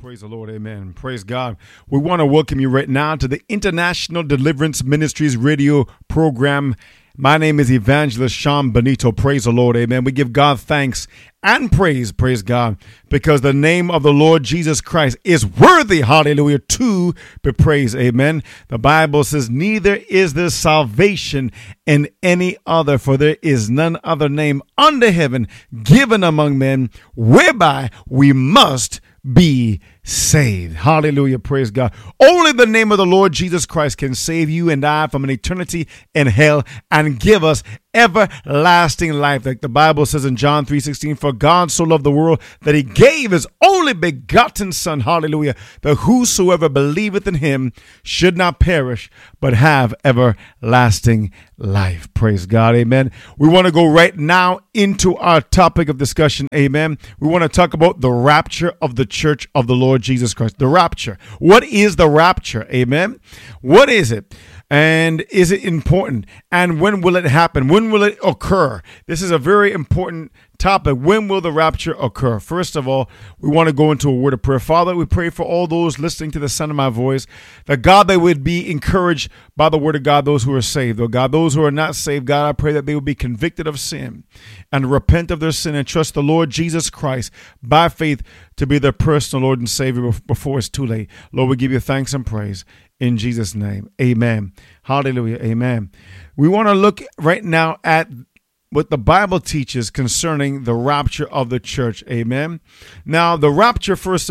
Praise the Lord. Amen. Praise God. We want to welcome you right now to the International Deliverance Ministries radio program. My name is Evangelist Sean Benito. Praise the Lord. Amen. We give God thanks and praise God, because the name of the Lord Jesus Christ is worthy, hallelujah, to be praised. Amen. The Bible says, neither is there salvation in any other, for there is none other name under heaven given among men whereby we must be saved. Hallelujah. Praise God. Only the name of the Lord Jesus Christ can save you and I from an eternity in hell and give us everlasting life. Like the Bible says in John 3:16, for God so loved the world that he gave his only begotten son, hallelujah, that whosoever believeth in him should not perish, but have everlasting life. Praise God. Amen. We want to go right now into our topic of discussion. Amen. We want to talk about the rapture of the church of the Lord Jesus Christ. The rapture. What is the rapture? Amen. What is it? And is it important? And when will it happen? When will it occur? This is a very important topic. When will the rapture occur? First of all, we want to go into a word of prayer. Father, we pray for all those listening to the sound of my voice, that God, they would be encouraged by the word of God, those who are saved. Oh God, those who are not saved, God, I pray that they will be convicted of sin and repent of their sin and trust the Lord Jesus Christ by faith to be their personal Lord and Savior before it's too late. Lord, we give you thanks and praise. In Jesus' name, amen. Hallelujah, amen. We want to look right now at what the Bible teaches concerning the rapture of the church, amen. Now, the rapture, first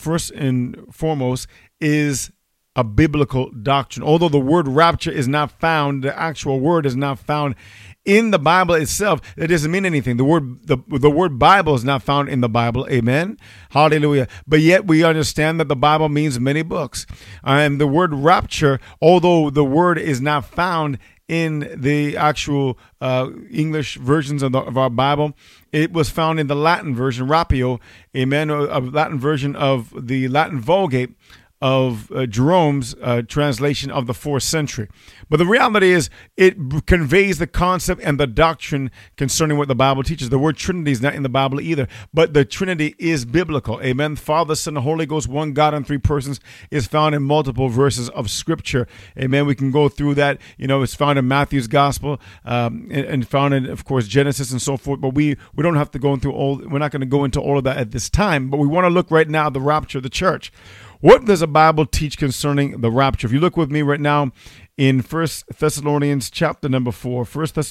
and foremost, is a biblical doctrine. Although the word rapture is not found, the actual word is not found in the Bible itself, it doesn't mean anything. The word Bible is not found in the Bible. Amen. Hallelujah. But yet we understand that the Bible means many books. And the word rapture, although the word is not found in the actual English versions of our Bible, it was found in the Latin version, rapio, amen, a Latin version of the Latin Vulgate of Jerome's translation of the 4th century. But the reality is it conveys the concept and the doctrine concerning what the Bible teaches. The word Trinity is not in the Bible either, but the Trinity is biblical. Amen. Father, Son, and Holy Ghost, one God in three persons, is found in multiple verses of Scripture. Amen. We can go through that. You know, it's found in Matthew's Gospel and found in, of course, Genesis and so forth. But we don't have to go into all. We're not going to go into all of that at this time. But we want to look right now at the rapture of the church. What does the Bible teach concerning the rapture? If you look with me right now in 1 Thessalonians chapter number 4,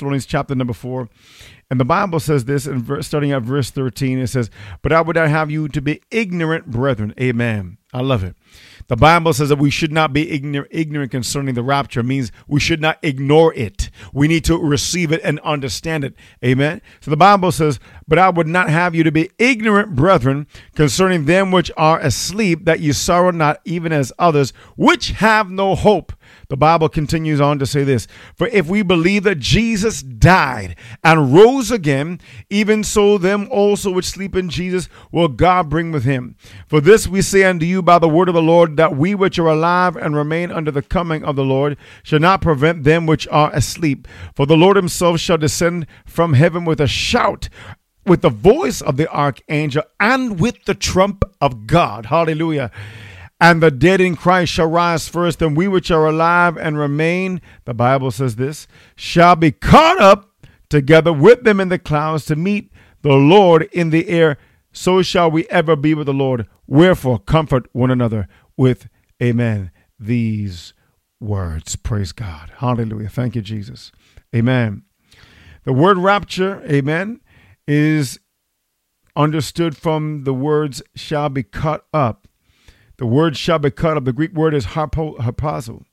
and the Bible says this, starting at verse 13, it says, but I would not have you to be ignorant, brethren. Amen. I love it. The Bible says that we should not be ignorant concerning the rapture. It means we should not ignore it. We need to receive it and understand it. Amen. So the Bible says, but I would not have you to be ignorant, brethren, concerning them which are asleep, that ye sorrow not, even as others, which have no hope. The Bible continues on to say this, for if we believe that Jesus died and rose again, even so them also which sleep in Jesus will God bring with him. For this we say unto you by the word of the Lord, that we which are alive and remain unto the coming of the Lord shall not prevent them which are asleep. For the Lord himself shall descend from heaven with a shout, with the voice of the archangel, and with the trump of God. Hallelujah. And the dead in Christ shall rise first, and we which are alive and remain, the Bible says this, shall be caught up together with them in the clouds to meet the Lord in the air. So shall we ever be with the Lord. Wherefore, comfort one another with, amen, these words. Praise God. Hallelujah. Thank you, Jesus. Amen. The word rapture, amen, is understood from the words shall be caught up. The word shall be cut up. The Greek word is harpazo.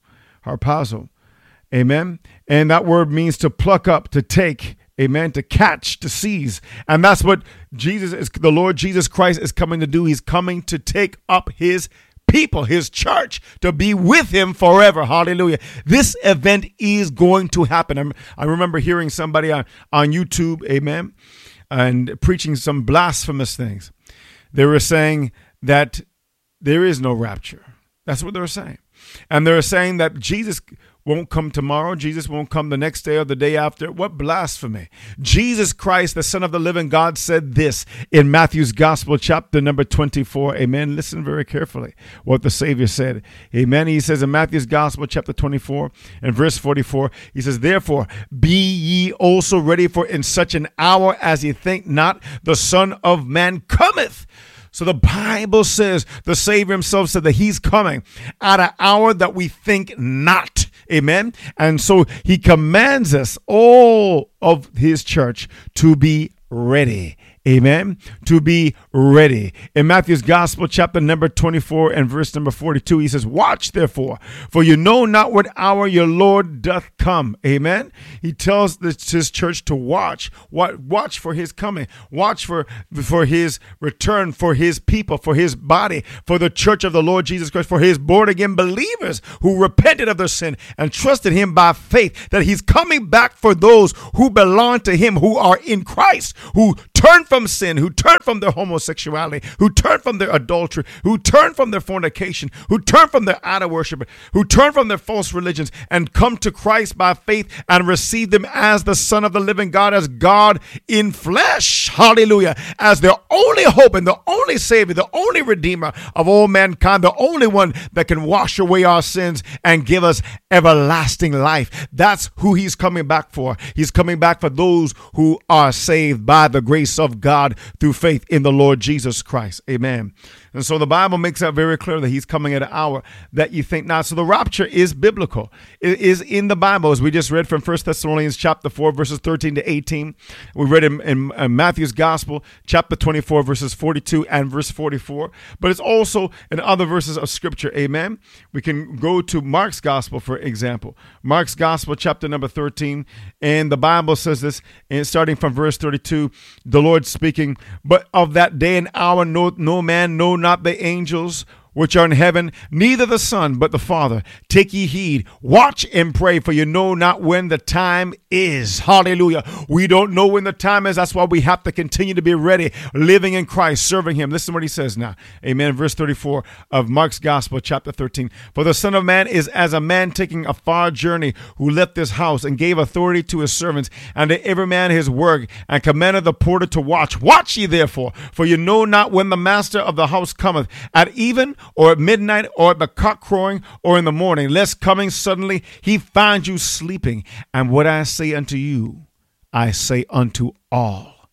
Amen. And that word means to pluck up, to take, amen, to catch, to seize. And that's what the Lord Jesus Christ is coming to do. He's coming to take up his people, his church, to be with him forever. Hallelujah. This event is going to happen. I remember hearing somebody on YouTube, amen, and preaching some blasphemous things. They were saying that there is no rapture. That's what they were saying. And they were saying that Jesus won't come tomorrow. Jesus won't come the next day or the day after. What blasphemy. Jesus Christ, the Son of the living God, said this in Matthew's Gospel, chapter number 24. Amen. Listen very carefully what the Savior said. Amen. He says in Matthew's Gospel, chapter 24 and verse 44, he says, therefore, be ye also ready, for in such an hour as ye think not, the Son of Man cometh. So the Bible says, the Savior himself said that he's coming at an hour that we think not. Amen. And so he commands us, all of his church, to be ready. Amen. To be ready. In Matthew's Gospel, chapter number 24 and verse number 42, he says, watch therefore, for you know not what hour your Lord doth come. Amen. He tells his church to watch. Watch for his coming. Watch for his return, for his people, for his body, for the church of the Lord Jesus Christ, for his born again believers who repented of their sin and trusted him by faith, that he's coming back for those who belong to him, who are in Christ, who turn from sin, who turn from their homosexuality, who turn from their adultery, who turn from their fornication, who turn from their idol worship, who turn from their false religions and come to Christ by faith and receive them as the Son of the living God, as God in flesh. Hallelujah. As their only hope and the only Savior, the only Redeemer of all mankind, the only one that can wash away our sins and give us everlasting life. That's who he's coming back for. He's coming back for those who are saved by the grace of God through faith in the Lord Jesus Christ. Amen. And so the Bible makes that very clear that he's coming at an hour that you think not. So the rapture is biblical. It is in the Bible, as we just read from 1 Thessalonians chapter 4, verses 13 to 18. We read in Matthew's Gospel, chapter 24, verses 42 and verse 44. But it's also in other verses of Scripture. Amen. We can go to Mark's Gospel, for example. Mark's Gospel, chapter number 13. And the Bible says this, and starting from verse 32, the Lord speaking, but of that day and hour no man, no, not the angels which are in heaven, neither the Son, but the Father. Take ye heed, watch and pray, for you know not when the time is. Hallelujah. We don't know when the time is. That's why we have to continue to be ready, living in Christ, serving him. Listen to what he says now. Amen. Verse 34 of Mark's Gospel, chapter 13. For the Son of Man is as a man taking a far journey, who left his house and gave authority to his servants, and to every man his work, and commanded the porter to watch. Watch ye therefore, for you know not when the master of the house cometh, at even, or at midnight, or at the cock crowing, or in the morning, lest coming suddenly he find you sleeping. And what I say unto you, I say unto all,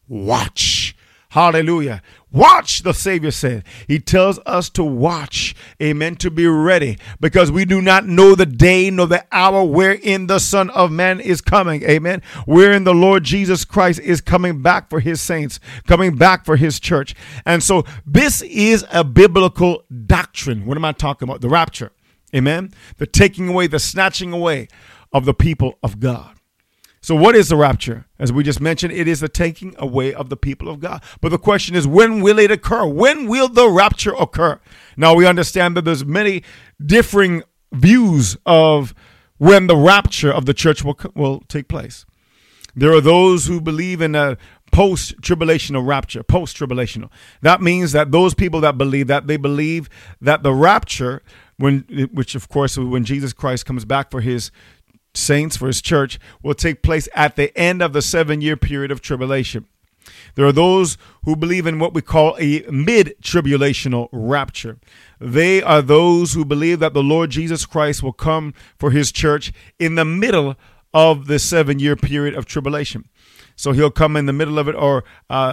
watch. Hallelujah. Watch, the Savior said. He tells us to watch, amen, to be ready, because we do not know the day nor the hour wherein the Son of Man is coming, amen, wherein the Lord Jesus Christ is coming back for his saints, coming back for his church. And so this is a biblical doctrine. What am I talking about? The rapture, amen, the taking away, the snatching away of the people of God. So what is the rapture? As we just mentioned, it is the taking away of the people of God. But the question is, when will it occur? When will the rapture occur? Now, we understand that there's many differing views of when the rapture of the church will take place. There are those who believe in a post-tribulational rapture, post-tribulational. That means that those people that believe that, they believe that the rapture, which of course, when Jesus Christ comes back for his saints, for his church, will take place at the end of the 7-year period of tribulation. There are those who believe in what we call a mid-tribulational rapture. They are those who believe that the Lord Jesus Christ will come for his church in the middle of the 7-year period of tribulation. So he'll come in the middle of it, or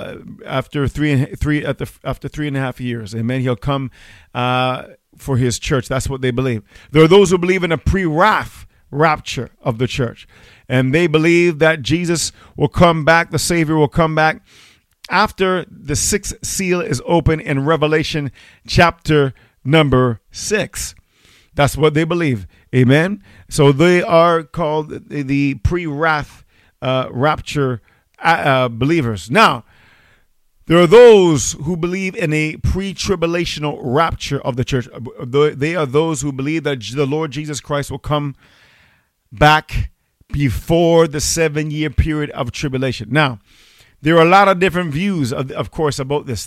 after three and a half years. Amen. He'll come for his church. That's what they believe. There are those who believe in a pre-wrath rapture of the church, and they believe that Jesus will come back, the Savior will come back after the 6th seal is open in Revelation chapter number 6. That's what they believe. Amen. So they are called the pre-wrath rapture believers. Now, there are those who believe in a pre-tribulational rapture of the church. They are those who believe that the Lord Jesus Christ will come back before the 7-year period of tribulation. Now, there are a lot of different views, of course, about this thing.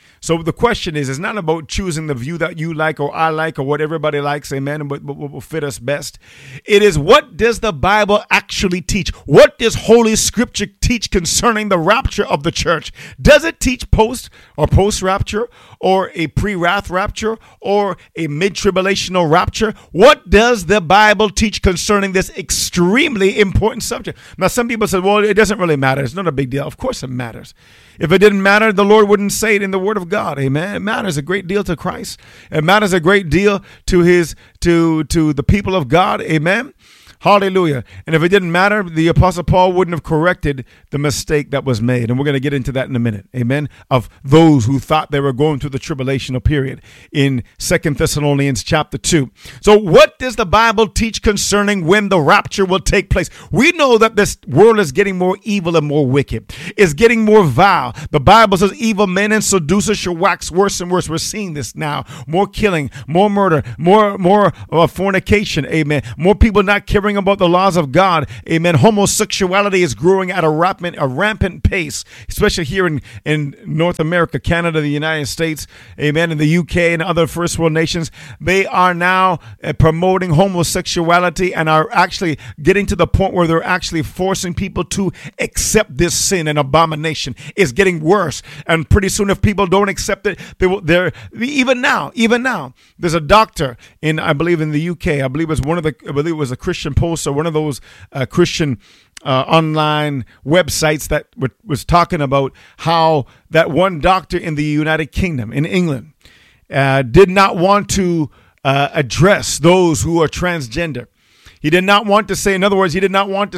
So the question is, it's not about choosing the view that you like or I like or what everybody likes, amen, and what will fit us best. It is, what does the Bible actually teach? What does Holy Scripture teach concerning the rapture of the church? Does it teach post-rapture or a pre-wrath rapture or a mid-tribulational rapture? What does the Bible teach concerning this extremely important subject? Now, some people say, well, it doesn't really matter. It's not a big deal. Of course it matters. If it didn't matter, the Lord wouldn't say it in the Word of God. Amen. It matters a great deal to Christ. It matters a great deal to the people of God. Amen. Hallelujah. And if it didn't matter, the Apostle Paul wouldn't have corrected the mistake that was made. And we're going to get into that in a minute. Amen. Of those who thought they were going through the tribulational period in 2 Thessalonians chapter 2. So what does the Bible teach concerning when the rapture will take place? We know that this world is getting more evil and more wicked. It's getting more vile. The Bible says evil men and seducers shall wax worse and worse. We're seeing this now. More killing, more murder, more fornication. Amen. More people not caring about the laws of God. Amen. Homosexuality is growing at a rampant pace, especially here in North America, Canada, the United States, amen, in the UK and other first world nations. They are now promoting homosexuality and are actually getting to the point where they're actually forcing people to accept this sin and abomination. It's getting worse. And pretty soon, if people don't accept it, even now, there's a doctor I believe in the UK. I believe it was a Christian Post or one of those Christian online websites that was talking about how that one doctor in the United Kingdom, in England, did not want to address those who are transgender. He did not want to say, in other words, he did not want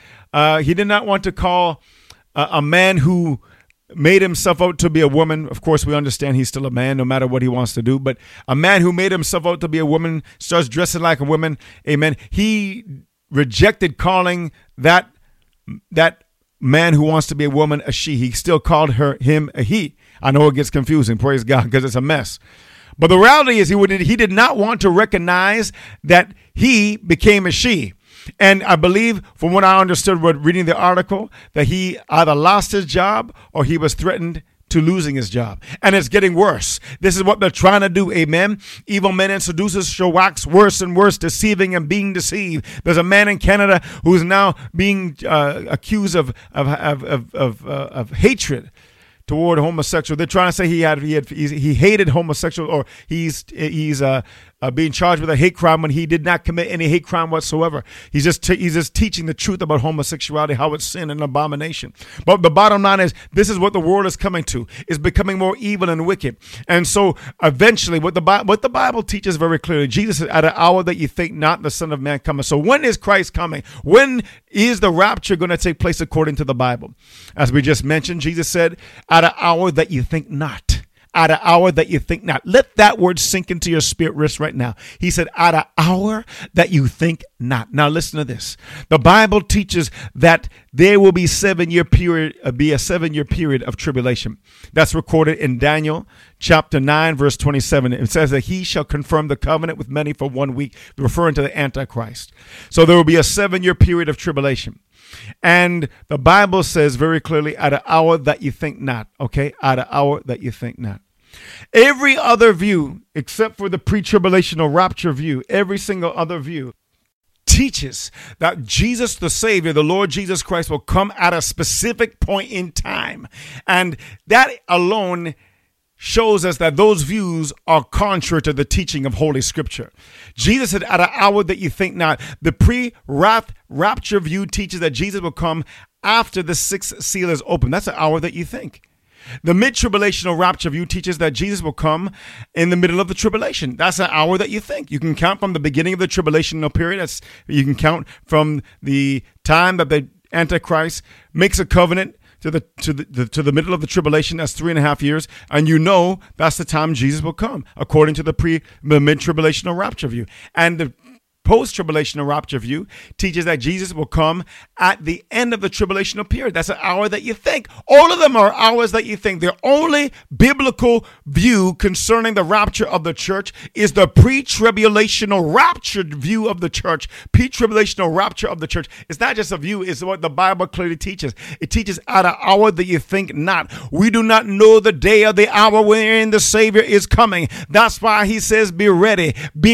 to call a man who made himself out to be a woman. Of course, we understand he's still a man no matter what he wants to do. But a man who made himself out to be a woman, starts dressing like a woman, amen, he rejected calling that man who wants to be a woman a she. He still called him a he. I know it gets confusing, praise God, because it's a mess. But the reality is he did not want to recognize that he became a she. And I believe, from what I understood when reading the article, that he either lost his job or he was threatened to losing his job. And it's getting worse. This is what they're trying to do. Amen. Evil men and seducers shall wax worse and worse, deceiving and being deceived. There's a man in Canada who's now being accused of hatred toward homosexual. They're trying to say he hated homosexual, or he's being charged with a hate crime when he did not commit any hate crime whatsoever. He's just teaching the truth about homosexuality, how it's sin and abomination. But the bottom line is, this is what the world is coming to. It's becoming more evil and wicked. And so eventually, what the Bible teaches very clearly, Jesus said, at an hour that you think not, the Son of Man cometh. So when is Christ coming? When is the rapture going to take place according to the Bible? As we just mentioned, Jesus said, at an hour that you think not. At an hour that you think not. Let that word sink into your spirit wrist right now. He said, at an hour that you think not. Now listen to this. The Bible teaches that there will be a 7-year period of tribulation. That's recorded in Daniel chapter 9, verse 27. It says that he shall confirm the covenant with many for 1 week, referring to the Antichrist. So there will be a 7-year period of tribulation. And the Bible says very clearly, at an hour that you think not. Okay, at an hour that you think not. Every other view, except for the pre-tribulational rapture view, every single other view teaches that Jesus the Savior, the Lord Jesus Christ, will come at a specific point in time. And that alone shows us that those views are contrary to the teaching of Holy Scripture. Jesus said, at an hour that you think not. The pre-wrath rapture view teaches that Jesus will come after the 6th seal is open. That's an hour that you think. The mid-tribulational rapture view teaches that Jesus will come in the middle of the tribulation. That's an hour that you think. You can count from the beginning of the tribulational period. You can count from the time that the Antichrist makes a covenant to the middle of the tribulation. That's 3.5 years, and you know that's the time Jesus will come, according to the mid-tribulational rapture view. And the post-tribulational rapture view teaches that Jesus will come at the end of the tribulational period. That's an hour that you think. All of them are hours that you think. The only biblical view concerning the rapture of the church is the pre-tribulational raptured view of the church. Pre-tribulational rapture of the church. It's not just a view, it's what the Bible clearly teaches. It teaches at an hour that you think not. We do not know the day or the hour wherein the Savior is coming. That's why he says, be ready,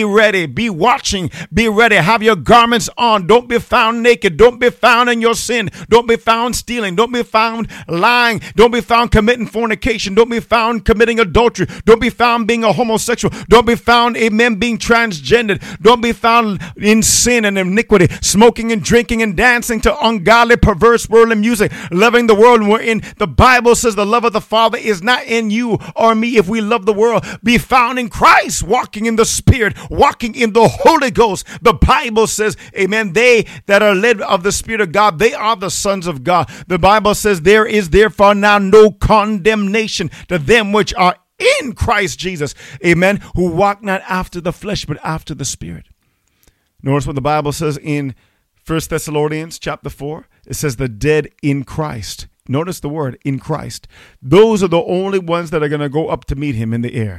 be watching, be ready. Have your garments on. Don't be found naked. Don't be found in your sin. Don't be found stealing. Don't be found lying. Don't be found committing fornication. Don't be found committing adultery. Don't be found being a homosexual. Don't be found, amen, being transgendered. Don't be found in sin and iniquity, smoking and drinking and dancing to ungodly, perverse worldly music, loving the world. Wherein the Bible says the love of the Father is not in you or me if we love the world. Be found in Christ, walking in the Spirit, walking in the Holy Ghost. The Bible says, amen, they that are led of the Spirit of God, they are the sons of God. The Bible says there is therefore now no condemnation to them which are in Christ Jesus, amen, who walk not after the flesh, but after the Spirit. Notice what the Bible says in 1 Thessalonians chapter 4. It says the dead in Christ. Notice the word in Christ. Those are the only ones that are going to go up to meet him in the air.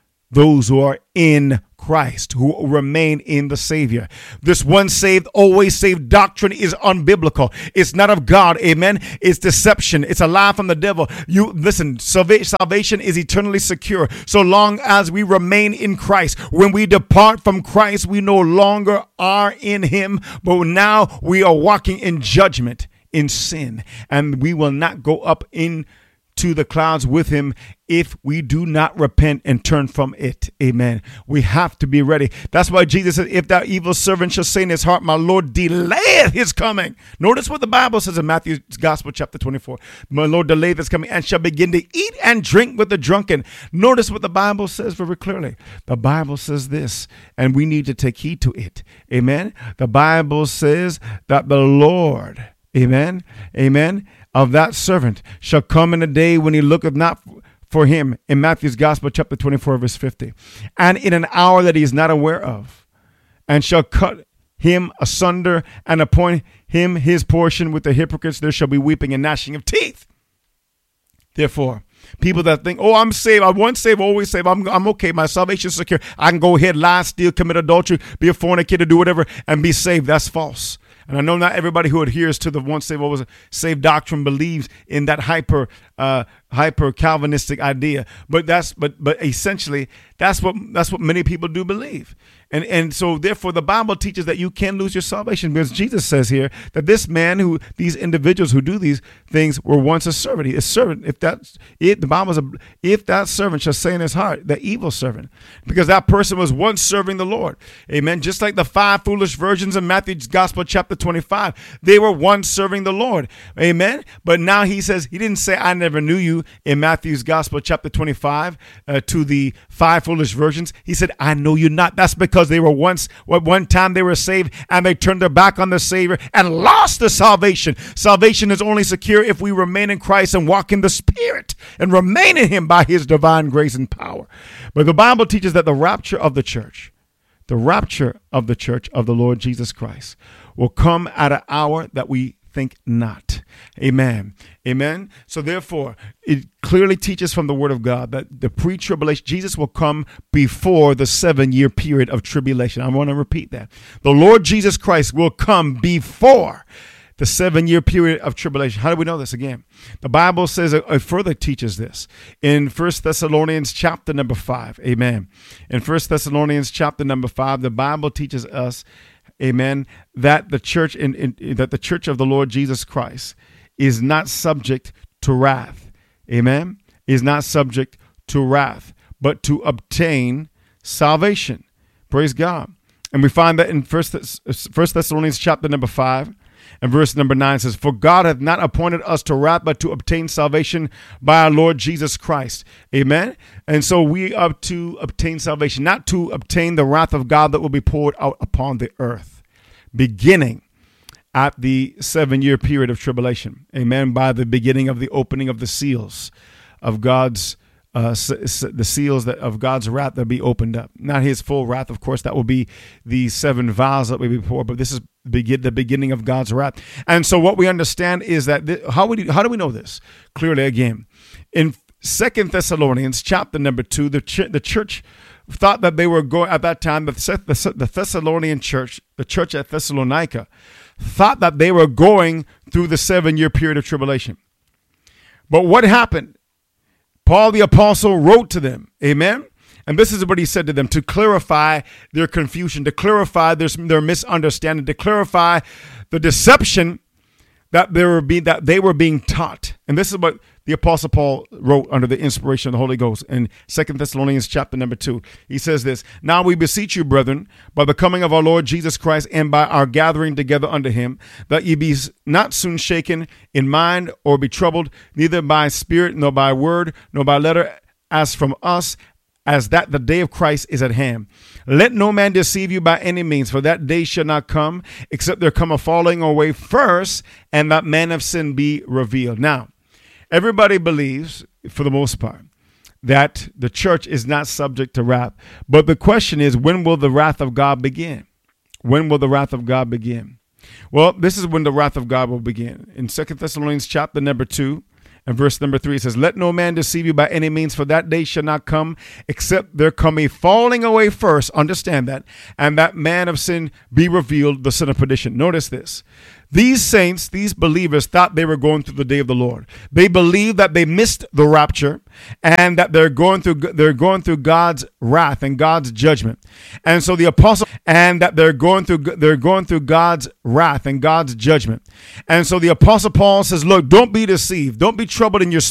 Those who are in Christ, who remain in the Savior. This once saved, always saved doctrine is unbiblical. It's not of God. Amen. It's deception. It's a lie from the devil. You listen, salvation is eternally secure so long as we remain in Christ. When we depart from Christ, we no longer are in him, but now we are walking in judgment, in sin, and we will not go up into the clouds with him if we do not repent and turn from it. Amen. We have to be ready. That's why Jesus said, if that evil servant shall say in his heart, my Lord delayeth his coming. Notice what the Bible says in Matthew's Gospel chapter 24. My Lord delayeth his coming and shall begin to eat and drink with the drunken. Notice what the Bible says very clearly. The Bible says this, and we need to take heed to it. Amen. The Bible says that the Lord, amen, of that servant shall come in a day when he looketh not for him, in Matthew's Gospel chapter 24 verse 50, and in an hour that he is not aware of, and shall cut him asunder and appoint him his portion with the hypocrites. There shall be weeping and gnashing of teeth. Therefore, people that think, oh, I'm saved, I once saved, always saved, I'm okay, my salvation is secure, I can go ahead, lie, steal, commit adultery, be a fornicator, do whatever, and be saved. That's false. And I know not everybody who adheres to the once saved, always saved doctrine believes in that hyper Calvinistic idea, but essentially that's what many people do believe. And so therefore the Bible teaches that you can lose your salvation, because Jesus says here that these individuals who do these things were once a servant. A servant, if that servant shall say in his heart, the evil servant, because that person was once serving the Lord. Amen. Just like the 5 foolish virgins in Matthew's Gospel chapter 25, they were once serving the Lord. Amen. But now he says, he didn't say, I never knew you in Matthew's Gospel chapter 25 to the 5 foolish virgins. He said, I know you not. That's because they were one time they were saved and they turned their back on the Savior and lost the salvation. Salvation is only secure if we remain in Christ and walk in the Spirit and remain in him by his divine grace and power. But the Bible teaches that the rapture of the church of the Lord Jesus Christ will come at an hour that we think not. Amen. Amen. So therefore, it clearly teaches from the word of God that the pre-tribulation, Jesus will come before the 7-year period of tribulation. I want to repeat that. The Lord Jesus Christ will come before the 7-year period of tribulation. How do we know this? Again, the Bible says it further teaches this in 1 Thessalonians chapter number 5. Amen. In 1 Thessalonians chapter number 5, the Bible teaches us, amen, that the church that the church of the Lord Jesus Christ is not subject to wrath. Amen. Is not subject to wrath, but to obtain salvation. Praise God. And we find that in 1 Thessalonians chapter number 5 and verse number 9 says, for God hath not appointed us to wrath, but to obtain salvation by our Lord Jesus Christ. Amen. And so we are to obtain salvation, not to obtain the wrath of God that will be poured out upon the earth, beginning at the 7-year period of tribulation. Amen. By the beginning of the opening of the seals of God's the seals of God's wrath that be opened up. Not his full wrath, of course. That will be the 7 vials that we before, but this is the beginning of God's wrath. And so what we understand is that how do we know this? Clearly, again, in 2 Thessalonians chapter number 2, the church thought that they were going at that time. The Thessalonian church, the church at Thessalonica, thought that they were going through the 7-year period of tribulation. But what happened? Paul the apostle wrote to them, amen? And this is what he said to them to clarify their confusion, to clarify their misunderstanding, to clarify the deception that they were being taught. And this is what the Apostle Paul wrote under the inspiration of the Holy Ghost in 2 Thessalonians chapter number 2. He says this: "Now we beseech you, brethren, by the coming of our Lord Jesus Christ and by our gathering together unto him, that ye be not soon shaken in mind or be troubled, neither by spirit nor by word nor by letter, as from us, as that the day of Christ is at hand. Let no man deceive you by any means, for that day shall not come, except there come a falling away first, and that man of sin be revealed." Now, everybody believes, for the most part, that the church is not subject to wrath. But the question is, when will the wrath of God begin? When will the wrath of God begin? Well, this is when the wrath of God will begin. In 2 Thessalonians chapter number 2, and verse number 3, it says, "Let no man deceive you by any means, for that day shall not come, except there come a falling away first," understand that, "and that man of sin be revealed, the son of perdition." Notice this. These saints, these believers, thought they were going through the day of the Lord. They believed that they missed the rapture and that they're going through God's wrath and God's judgment. And so the apostle, and that they're going through God's wrath and God's judgment. And so the apostle Paul says, look, don't be deceived. Don't be troubled in your spirit.